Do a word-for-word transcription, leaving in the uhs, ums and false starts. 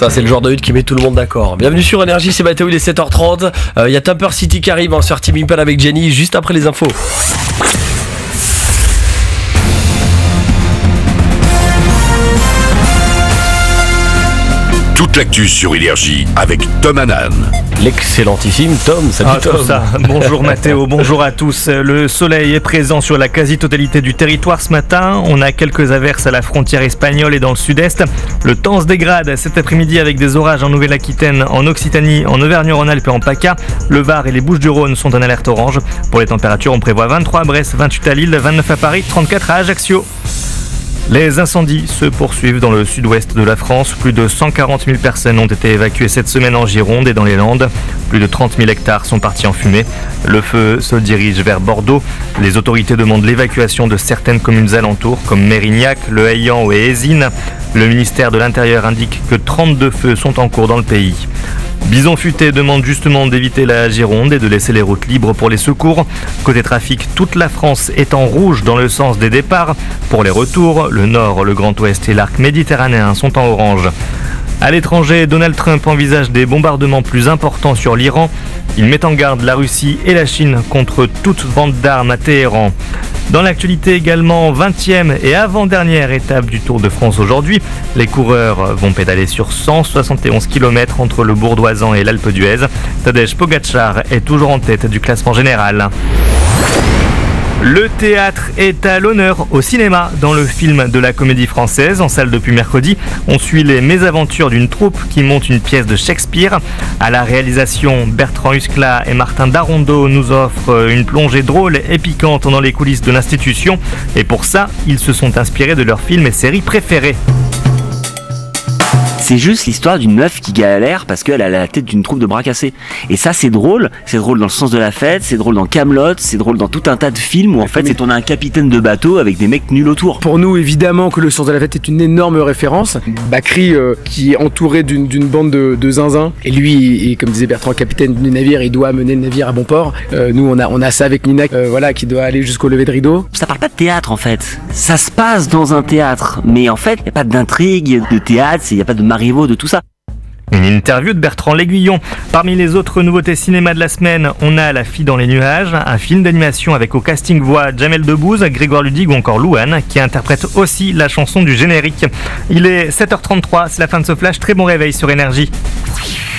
Ça, c'est le genre de hit qui met tout le monde d'accord. Bienvenue sur Énergie, c'est Mathéo, il est sept heures trente. Il euh, y a Tupper City qui arrive hein, sur Team Impala avec Jenny, juste après les infos. Toute l'actu sur Énergie avec Tom Hanan. L'excellentissime Tom, salut ah, Tom. Tout ça. Bonjour Mathéo, bonjour à tous. Le soleil est présent sur la quasi-totalité du territoire ce matin. On a quelques averses à la frontière espagnole et dans le sud-est. Le temps se dégrade cet après-midi avec des orages en Nouvelle-Aquitaine, en Occitanie, en Auvergne-Rhône-Alpes et en PACA. Le Var et les Bouches-du-Rhône sont en alerte orange. Pour les températures, on prévoit vingt-trois à Brest, vingt-huit à Lille, vingt-neuf à Paris, trente-quatre à Ajaccio. Les incendies se poursuivent dans le sud-ouest de la France. Plus de cent quarante mille personnes ont été évacuées cette semaine en Gironde et dans les Landes. Plus de trente mille hectares sont partis en fumée. Le feu se dirige vers Bordeaux. Les autorités demandent l'évacuation de certaines communes alentours comme Mérignac, Le Haillan et Ézines. Le ministère de l'Intérieur indique que trente-deux feux sont en cours dans le pays. Bison Futé demande justement d'éviter la Gironde et de laisser les routes libres pour les secours. Côté trafic, toute la France est en rouge dans le sens des départs. Pour les retours, le Nord, le Grand Ouest et l'arc méditerranéen sont en orange. À l'étranger, Donald Trump envisage des bombardements plus importants sur l'Iran. Il met en garde la Russie et la Chine contre toute vente d'armes à Téhéran. Dans l'actualité également, vingtième et avant-dernière étape du Tour de France aujourd'hui. Les coureurs vont pédaler sur cent soixante et onze kilomètres entre le Bourdoisan et l'Alpe d'Huez. Tadej Pogačar est toujours en tête du classement général. Le théâtre est à l'honneur au cinéma. Dans le film de la Comédie Française, en salle depuis mercredi, on suit les mésaventures d'une troupe qui monte une pièce de Shakespeare. À la réalisation, Bertrand Huskla et Martin Darondeau nous offrent une plongée drôle et piquante dans les coulisses de l'institution. Et pour ça, ils se sont inspirés de leurs films et séries préférés. C'est juste l'histoire d'une meuf qui galère parce qu'elle a la tête d'une troupe de bras cassés. Et ça, c'est drôle. C'est drôle dans Le Sens de la Fête, c'est drôle dans Kaamelott, c'est drôle dans tout un tas de films où en fait, c'est on a un capitaine de bateau avec des mecs nuls autour. Pour nous, évidemment, que Le Sens de la Fête est une énorme référence. Bakri, euh, qui est entouré d'une, d'une bande de, de zinzins. Et lui, et comme disait Bertrand, capitaine du navire, il doit mener le navire à bon port. Euh, nous, on a, on a ça avec Nina, euh, voilà, qui doit aller jusqu'au lever de rideau. Ça parle pas de théâtre, en fait. Ça se passe dans un théâtre. Mais en fait, il n'y a pas d'intrigue, de théâtre, il n'y a pas de Marivaux, de tout ça. Une interview de Bertrand L'Aiguillon. Parmi les autres nouveautés cinéma de la semaine, on a La Fille dans les nuages, un film d'animation avec au casting voix Jamel Debbouze, Grégoire Ludig ou encore Louane, qui interprète aussi la chanson du générique. Il est sept heures trente-trois, c'est la fin de ce flash. Très bon réveil sur Énergie.